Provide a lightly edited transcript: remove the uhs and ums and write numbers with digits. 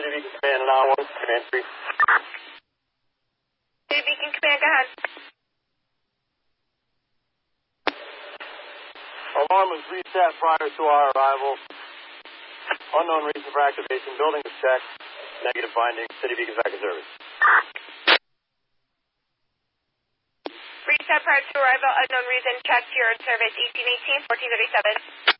City Beacon Command, and I1, Command 3. City Beacon Command, go ahead. Alarm was reset prior to our arrival. Unknown reason for activation. Building is checked. Negative findings. City Beacon back in service. Reset prior to arrival. Unknown reason. Checked. You're in service. 1818, 1437.